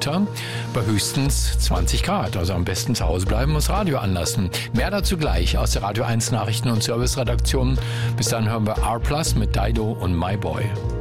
Winter bei höchstens 20 Grad. Also am besten zu Hause bleiben und das Radio anlassen. Mehr dazu gleich aus der Radio 1 Nachrichten- und Service-Redaktion. Bis dann hören wir R+ mit Dido und My Boy.